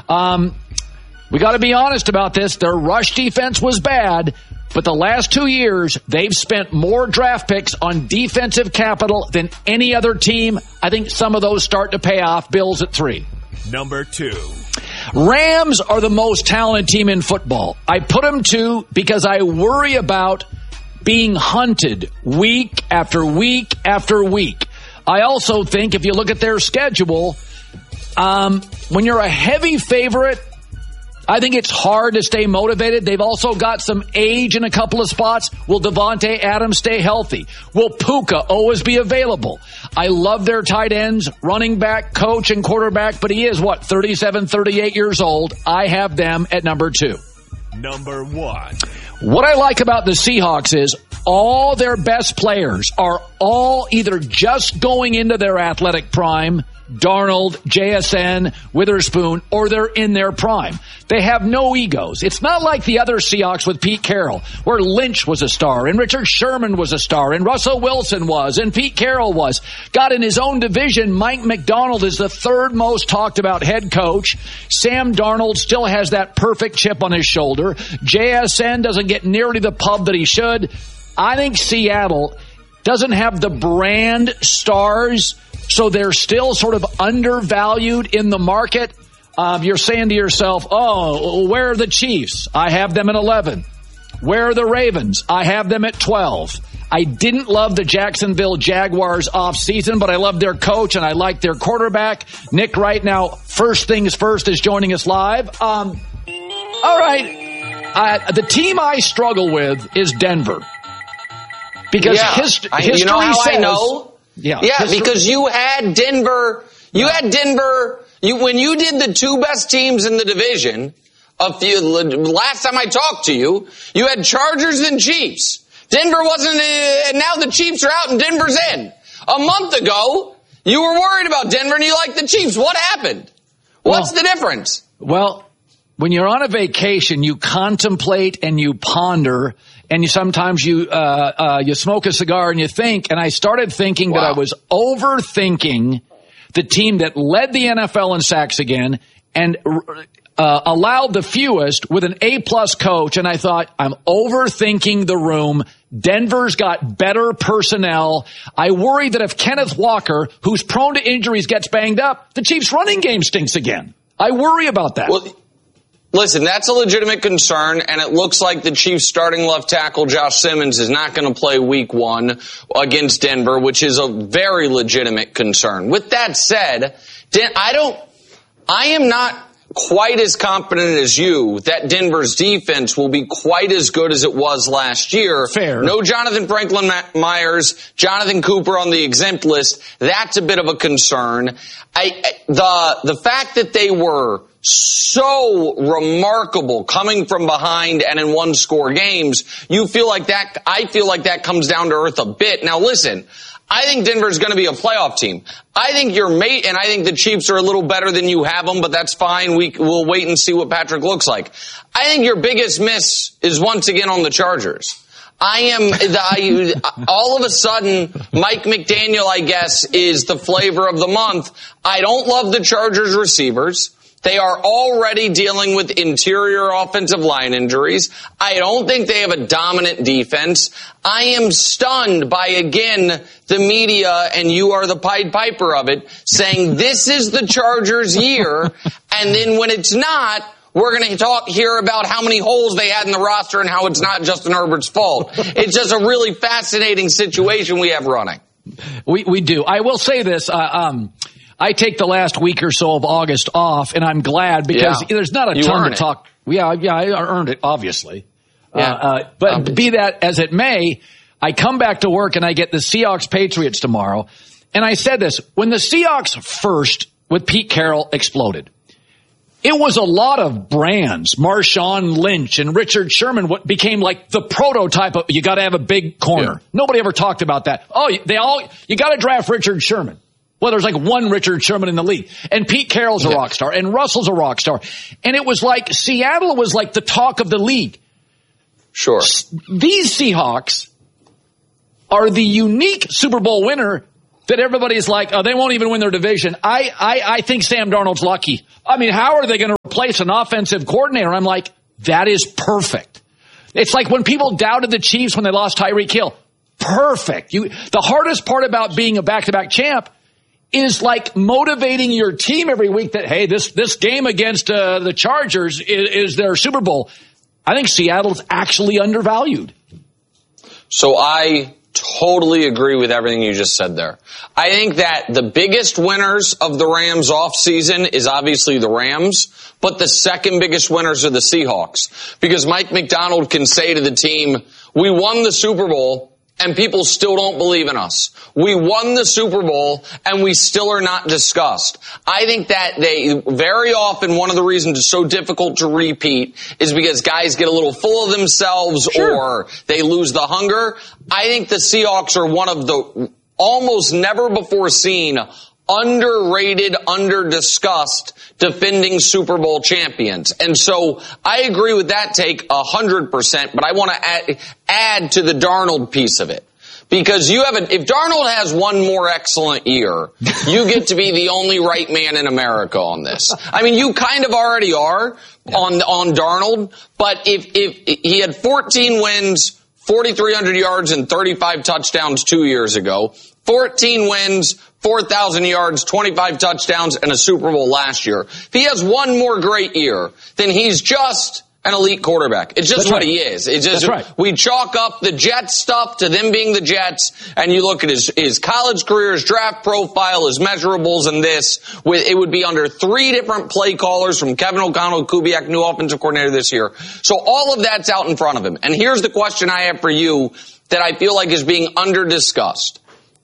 We got to be honest about this. Their rush defense was bad, but the last 2 years, they've spent more draft picks on defensive capital than any other team. I think some of those start to pay off. Bills at 3. Number 2. Rams are the most talented team in football. I put them 2 because I worry about being hunted week after week after week. I also think if you look at their schedule, when you're a heavy favorite, I think it's hard to stay motivated. They've also got some age in a couple of spots. Will Devontae Adams stay healthy? Will Puka always be available? I love their tight ends, running back, coach, and quarterback, but he is, 37, 38 years old. I have them at number 2. Number 1. What I like about the Seahawks is all their best players are all either just going into their athletic prime, Darnold, JSN, Witherspoon, or they're in their prime. They have no egos. It's not like the other Seahawks with Pete Carroll, where Lynch was a star, and Richard Sherman was a star, and Russell Wilson was, and Pete Carroll was. God, in his own division, Mike McDonald is the third most talked about head coach. Sam Darnold still has that perfect chip on his shoulder. JSN doesn't get nearly the pub that he should. I think Seattle doesn't have the brand stars, so they're still sort of undervalued in the market. You're saying to yourself, where are the Chiefs? I have them at 11. Where are the Ravens? I have them at 12. I didn't love the Jacksonville Jaguars offseason, but I love their coach and I like their quarterback. Nick right now, first things first, is joining us live. All right. The team I struggle with is Denver. Because history you know how says... I know? Yeah, because you had Denver. When you did the 2 best teams in the division, last time I talked to you, you had Chargers and Chiefs. Denver wasn't, and now the Chiefs are out and Denver's in. A month ago, you were worried about Denver and you liked the Chiefs. What happened? What's the difference? Well, when you're on a vacation, you contemplate and you ponder, and sometimes you smoke a cigar and you think. And I started thinking that I was overthinking the team that led the NFL in sacks again and allowed the fewest with an A-plus coach. And I thought, I'm overthinking the room. Denver's got better personnel. I worry that if Kenneth Walker, who's prone to injuries, gets banged up, the Chiefs' running game stinks again. I worry about that. Well, listen, that's a legitimate concern, and it looks like the Chiefs' starting left tackle, Josh Simmons, is not going to play week 1 against Denver, which is a very legitimate concern. With that said, I am not quite as confident as you that Denver's defense will be quite as good as it was last year. Fair. No Jonathan Franklin Myers, Jonathan Cooper on the exempt list. That's a bit of a concern. The fact that they were so remarkable coming from behind and in 1-score games, I feel like that comes down to earth a bit. Now listen, I think Denver's going to be a playoff team. I think and I think the Chiefs are a little better than you have them, but that's fine. We'll wait and see what Patrick looks like. I think your biggest miss is once again on the Chargers. All of a sudden, Mike McDaniel, I guess, is the flavor of the month. I don't love the Chargers receivers. They are already dealing with interior offensive line injuries. I don't think they have a dominant defense. I am stunned by, again, the media, and you are the Pied Piper of it, saying this is the Chargers' year, and then when it's not, we're going to hear about how many holes they had in the roster and how it's not Justin Herbert's fault. It's just a really fascinating situation we have running. We do. I will say this. I take the last week or so of August off, and I'm glad because there's not a ton to talk. Yeah, I earned it, obviously. But be that as it may, I come back to work and I get the Seahawks Patriots tomorrow. And I said this, when the Seahawks first with Pete Carroll exploded, it was a lot of brands, Marshawn Lynch and Richard Sherman, what became like the prototype of, you got to have a big corner. Yeah. Nobody ever talked about that. You got to draft Richard Sherman. Well, there's like one Richard Sherman in the league. And Pete Carroll's a rock star. And Russell's a rock star. And it was like Seattle was like the talk of the league. Sure. These Seahawks are the unique Super Bowl winner that everybody's like, they won't even win their division. I think Sam Darnold's lucky. I mean, how are they going to replace an offensive coordinator. I'm like, that is perfect. It's like when people doubted the Chiefs when they lost Tyreek Hill. Perfect. The hardest part about being a back-to-back champ is like motivating your team every week that, hey, this game against the Chargers is their Super Bowl. I think Seattle's actually undervalued. So I totally agree with everything you just said there. I think that the biggest winners of the Rams offseason is obviously the Rams, but the second biggest winners are the Seahawks. Because Mike Macdonald can say to the team, we won the Super Bowl, and people still don't believe in us. We won the Super Bowl, and we still are not discussed. I think that they very often, one of the reasons it's so difficult to repeat is because guys get a little full of themselves or they lose the hunger. I think the Seahawks are one of the almost never before seen underrated, under-discussed defending Super Bowl champions. And so I agree with that take 100%, but I want to add to the Darnold piece of it. Because if Darnold has one more excellent year, you get to be the only right man in America on this. I mean, you kind of already are on Darnold, but if he had 14 wins, 4,300 yards and 35 touchdowns 2 years ago, 14 wins, 4,000 yards, 25 touchdowns, and a Super Bowl last year. If he has one more great year, then he's just an elite quarterback. It's just what he is. It's just, we chalk up the Jets stuff to them being the Jets, and you look at his college career, his draft profile, his measurables, and it would be under 3 different play callers from Kevin O'Connell, Kubiak, new offensive coordinator this year. So all of that's out in front of him. And here's the question I have for you that I feel like is being under-discussed.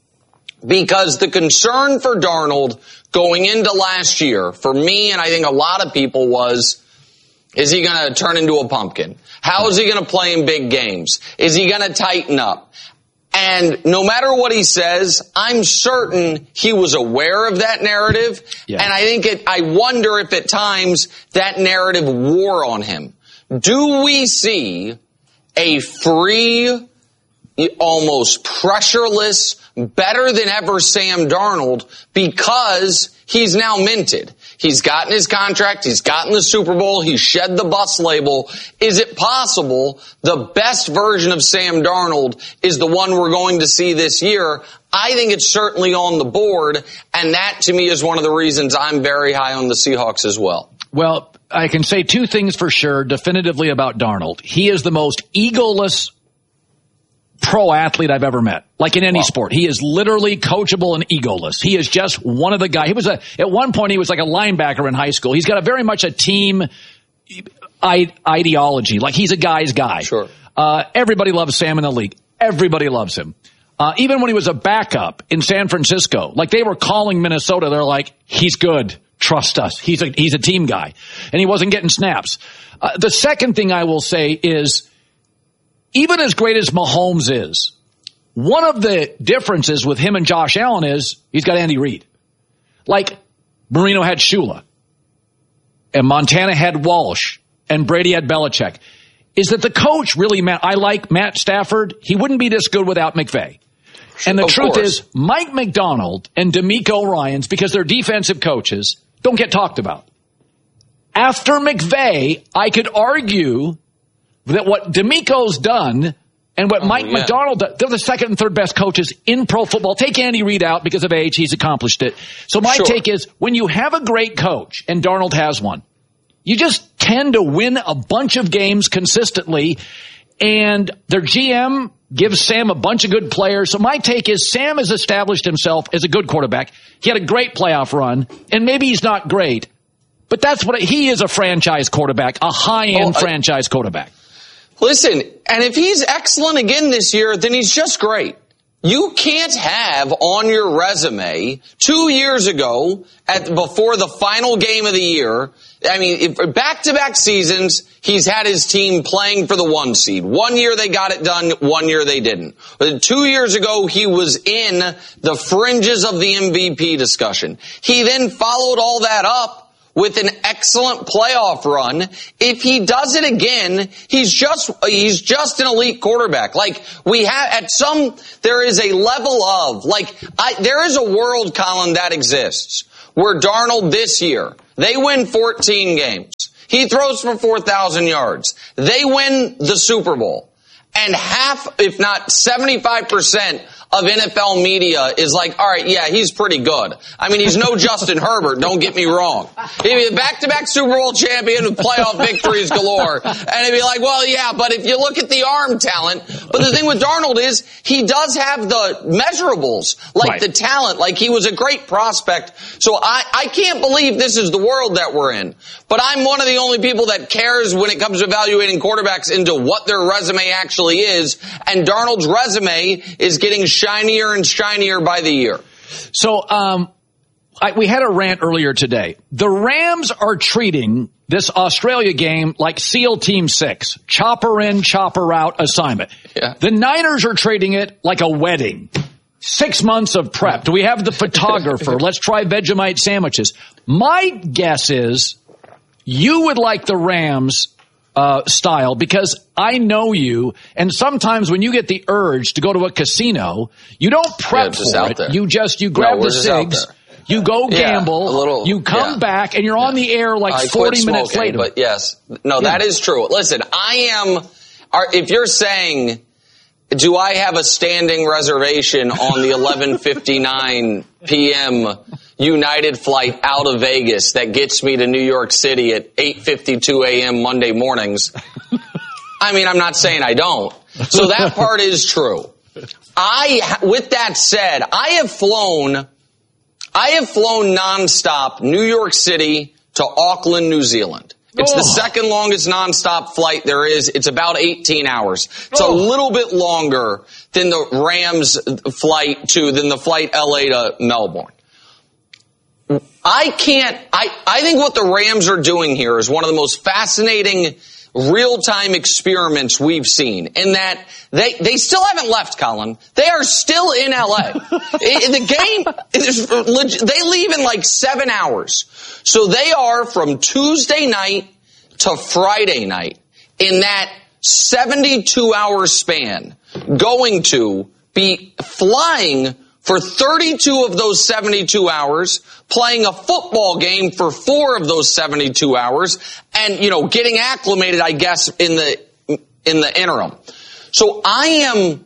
Because the concern for Darnold going into last year, for me and I think a lot of people was, is he going to turn into a pumpkin? How is he going to play in big games? Is he going to tighten up? And no matter what he says, I'm certain he was aware of that narrative. Yeah. And I wonder if at times that narrative wore on him. Do we see a free, almost pressureless, better than ever Sam Darnold because he's now minted? He's gotten his contract. He's gotten the Super Bowl. He's shed the bus label. Is it possible the best version of Sam Darnold is the one we're going to see this year? I think it's certainly on the board, and that to me is one of the reasons I'm very high on the Seahawks as well. Well, I can say 2 things for sure definitively about Darnold. He is the most egoless pro athlete I've ever met. Like in any sport. He is literally coachable and egoless. He is just one of the guys. At one point he was like a linebacker in high school. He's got very much a team ideology. Like he's a guy's guy. Sure. Everybody loves Sam in the league. Everybody loves him. Even when he was a backup in San Francisco, like they were calling Minnesota, they're like, he's good. Trust us. He's a team guy. And he wasn't getting snaps. The second thing I will say is, even as great as Mahomes is, one of the differences with him and Josh Allen is he's got Andy Reid. Like Marino had Shula, and Montana had Walsh, and Brady had Belichick. Is that the coach really I like Matt Stafford. He wouldn't be this good without McVay. And the truth is, Mike Macdonald and DeMeco Ryans, because they're defensive coaches, don't get talked about. After McVay, I could argue that what DeMeco's done and what Mike Macdonald did, they're the second and third best coaches in pro football. Take Andy Reid out because of age. He's accomplished it. So my take is, when you have a great coach, and Darnold has one, you just tend to win a bunch of games consistently, and their GM gives Sam a bunch of good players. So my take is, Sam has established himself as a good quarterback. He had a great playoff run, and maybe he's not great, but that's what he is, a franchise quarterback, a high-end franchise quarterback. Listen, and if he's excellent again this year, then he's just great. You can't have on your resume 2 years ago, before the final game of the year, I mean, back-to-back seasons, he's had his team playing for the 1 seed. 1 year they got it done, 1 year they didn't. But 2 years ago, he was in the fringes of the MVP discussion. He then followed all that up with an excellent playoff run. If he does it again, he's just an elite quarterback. Like, there is a level of, there is a world, Colin, that exists where Darnold this year, They win 14 games. He throws for 4,000 yards. They win the Super Bowl. And half, if not 75% of NFL media is like, all right, yeah, he's pretty good. I mean, he's no Justin Herbert, don't get me wrong. He'd be a back-to-back Super Bowl champion with playoff victories galore. And it'd be like, well, yeah, but if you look at the arm talent, but the thing with Darnold is he does have the measurables, like the talent, like he was a great prospect. So I can't believe this is the world that we're in. But I'm one of the only people that cares when it comes to evaluating quarterbacks into what their resume actually is. And Darnold's resume is getting shinier and shinier by the year. So we had a rant earlier today. The Rams are treating this Australia game like SEAL Team 6. Chopper in, chopper out assignment. Yeah. The Niners are treating it like a wedding. 6 months of prep. Do we have the photographer? Let's try Vegemite sandwiches. My guess is you would like the Rams style, because I know you, and sometimes when you get the urge to go to a casino, you don't prep for it. There. You grab the cigs, you go gamble, you come back, and you're on the air like 40 minutes later. But yes, that is true. Listen, if you're saying, do I have a standing reservation on the 11:59 p.m. United flight out of Vegas that gets me to New York City at 8:52 a.m. Monday mornings? I mean, I'm not saying I don't. So that part is true. With that said, I have flown nonstop New York City to Auckland, New Zealand. It's the second longest nonstop flight there is. It's about 18 hours. It's a little bit longer than the Rams flight than the flight LA to Melbourne. I think what the Rams are doing here is one of the most fascinating real-time experiments we've seen, in that they still haven't left, Colin. They are still in LA. The game, they leave in like 7 hours. So they are from Tuesday night to Friday night, in that 72-hour span, going to be flying for 32 of those 72 hours, playing a football game for 4 of those 72 hours, and, getting acclimated, I guess, in the interim. So I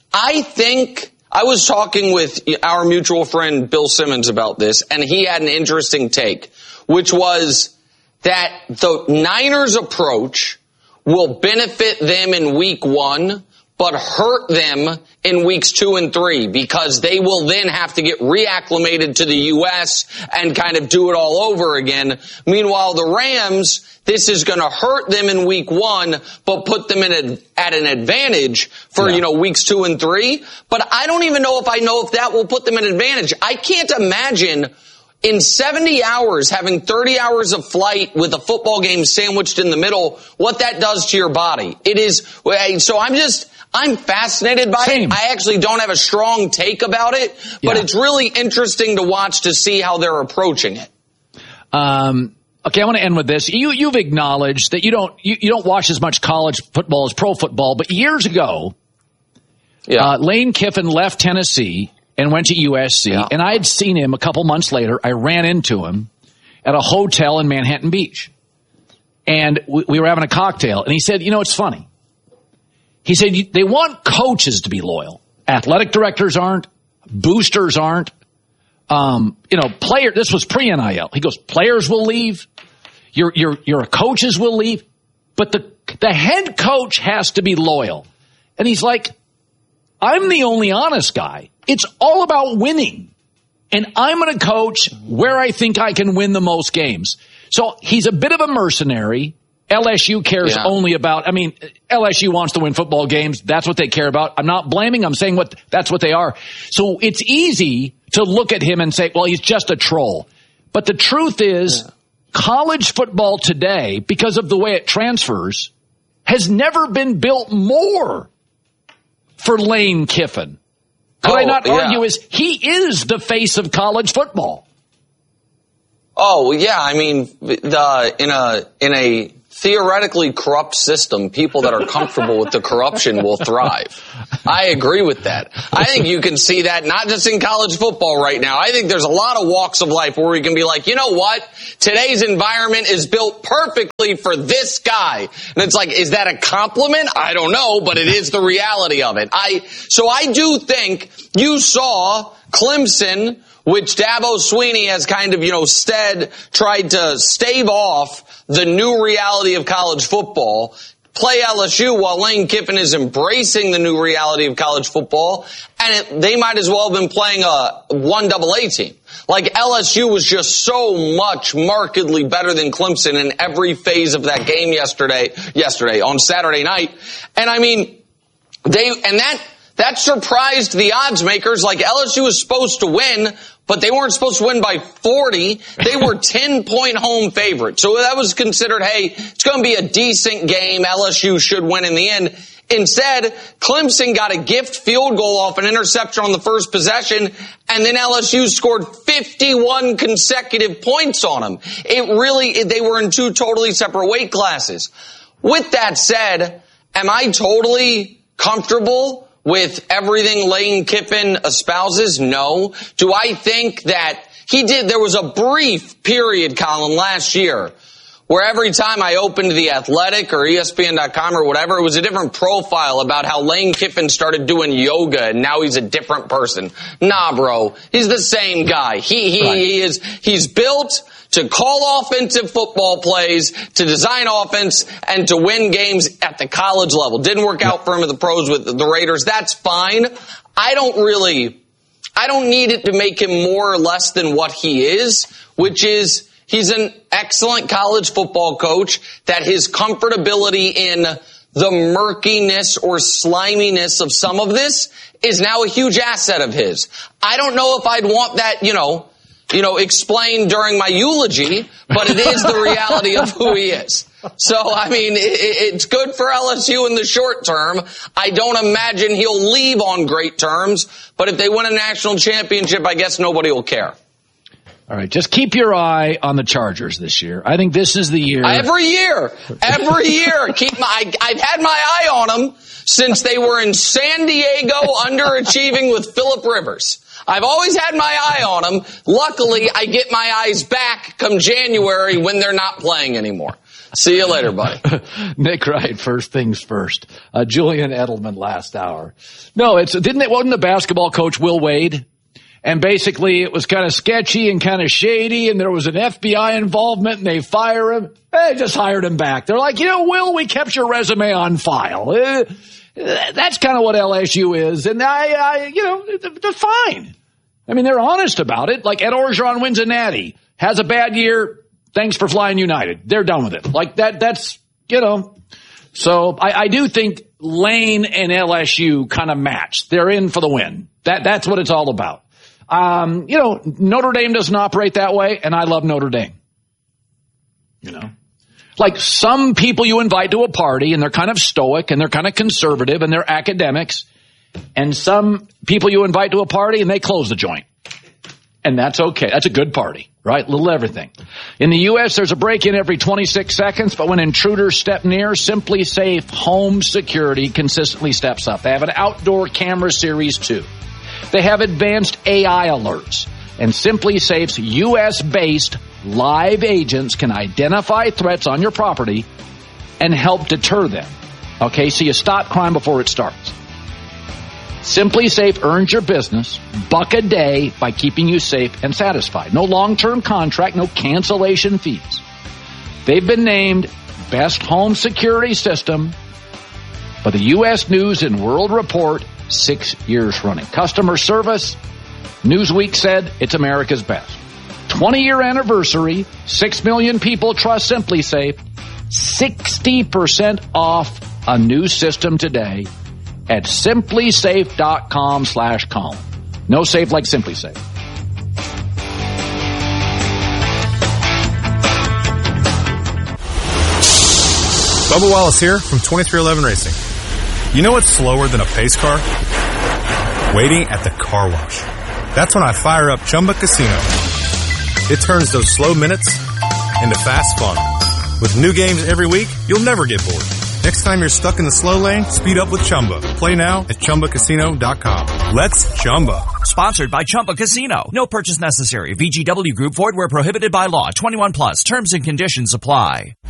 was talking with our mutual friend Bill Simmons about this, and he had an interesting take, which was that the Niners approach will benefit them in week 1, but hurt them in weeks 2 and 3, because they will then have to get reacclimated to the U.S. and kind of do it all over again. Meanwhile, the Rams, this is going to hurt them in week 1, but put them at an advantage for, weeks 2 and 3. But I don't even know if that will put them at an advantage. I can't imagine in 70 hours having 30 hours of flight with a football game sandwiched in the middle, what that does to your body. It is, so I'm fascinated by it. I actually don't have a strong take about it, but it's really interesting to watch to see how they're approaching it. Okay, I want to end with this. You've acknowledged that you don't watch as much college football as pro football, but years ago, Lane Kiffin left Tennessee and went to USC, and I had seen him a couple months later. I ran into him at a hotel in Manhattan Beach, and we were having a cocktail, and he said, it's funny. He said, they want coaches to be loyal. Athletic directors aren't. Boosters aren't. This was pre-NIL. He goes, players will leave. Your coaches will leave. But the head coach has to be loyal. And he's like, I'm the only honest guy. It's all about winning. And I'm going to coach where I think I can win the most games. So he's a bit of a mercenary. LSU cares only about, LSU wants to win football games. That's what they care about. I'm not blaming. I'm saying that's what they are. So it's easy to look at him and say, well, he's just a troll. But the truth is, college football today, because of the way it transfers, has never been built more for Lane Kiffin. Could I not argue he is the face of college football? Oh, yeah. In a theoretically corrupt system, people that are comfortable with the corruption will thrive. I agree with that. I think you can see that not just in college football right now. I think there's a lot of walks of life where we can be like, you know what? Today's environment is built perfectly for this guy. And it's like, is that a compliment? I don't know, but it is the reality of it. So I do think you saw Clemson, which Dabo Swinney has kind of, tried to stave off the new reality of college football, play LSU while Lane Kiffin is embracing the new reality of college football, and they might as well have been playing a 1AA team. Like, LSU was just so much markedly better than Clemson in every phase of that game yesterday on Saturday night. And I mean, that surprised the odds makers. Like, LSU was supposed to win, but they weren't supposed to win by 40. They were 10-point home favorites. So that was considered, hey, it's going to be a decent game. LSU should win in the end. Instead, Clemson got a gift field goal off an interception on the first possession, and then LSU scored 51 consecutive points on them. They were in two totally separate weight classes. With that said, am I totally comfortable with everything Lane Kiffin espouses? No. Do I think that there was a brief period, Colin, last year where every time I opened The Athletic or ESPN.com or whatever, it was a different profile about how Lane Kiffin started doing yoga and now he's a different person. Nah, bro. He's the same guy. He's built to call offensive football plays, to design offense, and to win games at the college level. Didn't work out for him at the pros with the Raiders. That's fine. I don't need it to make him more or less than what he is, which is he's an excellent college football coach that his comfortability in the murkiness or sliminess of some of this is now a huge asset of his. I don't know if I'd want that, explained during my eulogy, but it is the reality of who he is. So, I mean, it's good for LSU in the short term. I don't imagine he'll leave on great terms, but if they win a national championship, I guess nobody will care. All right, just keep your eye on the Chargers this year. I think this is the year. Every year. I've had my eye on them since they were in San Diego underachieving with Phillip Rivers. I've always had my eye on them. Luckily, I get my eyes back come January when they're not playing anymore. See you later, buddy. Nick Wright, first things first. Julian Edelman last hour. No, wasn't the basketball coach Will Wade? And basically it was kind of sketchy and kind of shady, and there was an FBI involvement, and they fire him. They just hired him back. They're like, Will, we kept your resume on file. That's kind of what LSU is. And they're fine. I mean, they're honest about it. Like Ed Orgeron wins a natty, has a bad year. Thanks for flying United. They're done with it. Like that's. So I do think Lane and LSU kind of match. They're in for the win. That's what it's all about. Notre Dame doesn't operate that way, and I love Notre Dame. Like some people you invite to a party and they're kind of stoic and they're kind of conservative and they're academics, and some people you invite to a party and they close the joint. And that's okay. That's a good party, right? Little everything. In the U.S., there's a break-in every 26 seconds, but when intruders step near, Simply Safe Home Security consistently steps up. They have an outdoor camera series, too. They have advanced AI alerts, and Simply Safe's U.S.-based live agents can identify threats on your property and help deter them. Okay, so you stop crime before it starts. Simply Safe earns your business $1 a day by keeping you safe and satisfied. No long-term contract, no cancellation fees. They've been named Best Home Security System by the U.S. News and World Report 6 years running. Customer service, Newsweek said it's America's best. 20-year anniversary, 6 million people trust Simply Safe. 60% off a new system today at simplysafe.com/Colin. No safe like Simply Safe. Bubba Wallace here from 2311 Racing. You know what's slower than a pace car? Waiting at the car wash. That's when I fire up Chumba Casino. It turns those slow minutes into fast fun. With new games every week, you'll never get bored. Next time you're stuck in the slow lane, speed up with Chumba. Play now at ChumbaCasino.com. Let's Chumba. Sponsored by Chumba Casino. No purchase necessary. VGW Group. Void where prohibited by law. 21 plus. Terms and conditions apply.